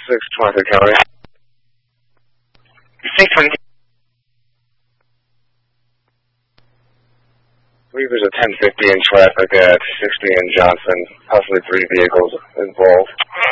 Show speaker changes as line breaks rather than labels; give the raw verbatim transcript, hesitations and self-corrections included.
six twenty-three County.
six twenty.
I believe there's a ten fifty in traffic at sixty and Johnson, possibly three vehicles involved.